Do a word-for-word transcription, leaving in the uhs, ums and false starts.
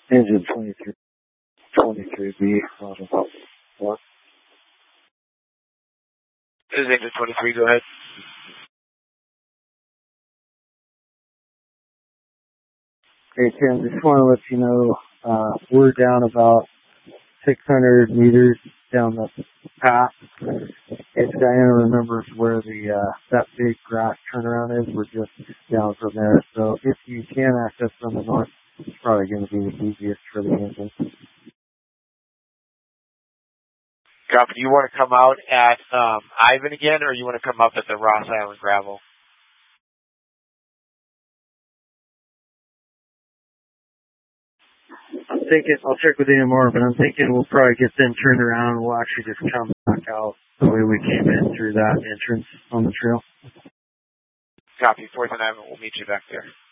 Engine twenty-three, twenty-three B, Roger. What? This is Engine twenty-three, go ahead. Hey, Tim, just want to let you know, uh, we're down about six hundred meters down the path. If Diana remembers where the, uh, that big grass turnaround is, we're just down from there. So if you can access from the north, it's probably going to be the easiest for the engine. Copy. Do you want to come out at um, Ivan again, or you want to come up at the Ross Island Gravel? I'm thinking, I'll check with A M R, but I'm thinking we'll probably get them turned around and we'll actually just come back out the way we came in through that entrance on the trail. Copy. Fourth and Ivan, we'll meet you back there.